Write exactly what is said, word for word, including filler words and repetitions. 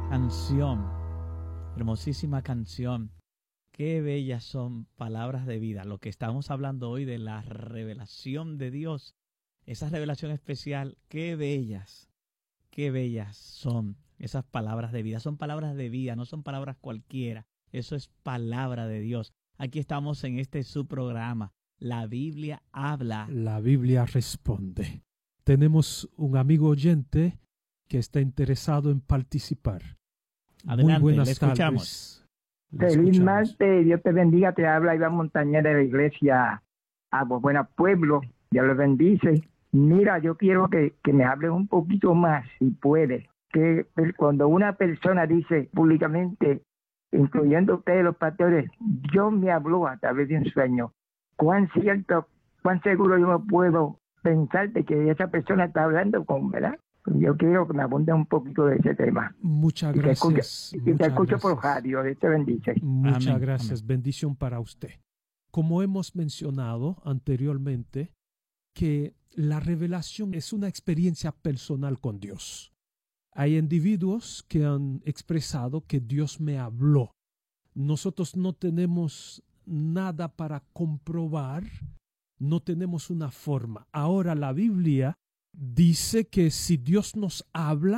Canción, hermosísima canción. Qué bellas son palabras de vida. Lo que estamos hablando hoy de la revelación de Dios, esa revelación especial, qué bellas, qué bellas son esas palabras de vida. Son palabras de vida, no son palabras cualquiera. Eso es palabra de Dios. Aquí estamos en este su programa. La Biblia habla. La Biblia responde. Tenemos un amigo oyente que está interesado en participar. Adelante, Muy buenas le escuchamos. tardes. Feliz martes, Dios te bendiga, te habla Iván Montañez de la iglesia Agua Buena Pueblo, Dios los bendice. Mira, yo quiero que, que me hables un poquito más, si puedes, que cuando una persona dice públicamente, incluyendo ustedes los pastores, Dios me habló a través de un sueño, cuán cierto, cuán seguro yo me puedo pensar de que esa persona está hablando con, ¿verdad? Yo quiero que me abunde un poquito de ese tema. Muchas gracias. Y te escucho, y te escucho por radio, Dios te bendice. Muchas Amén, gracias. amén. Bendición para usted. Como hemos mencionado anteriormente, que la revelación es una experiencia personal con Dios. Hay individuos que han expresado que Dios me habló. Nosotros no tenemos nada para comprobar, no tenemos una forma. Ahora la Biblia dice que si Dios nos habla,